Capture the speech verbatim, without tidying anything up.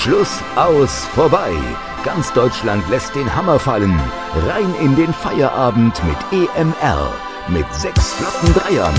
Schluss, aus, vorbei. Ganz Deutschland lässt den Hammer fallen. Rein in den Feierabend mit E M R. Mit sechs flotten Dreiern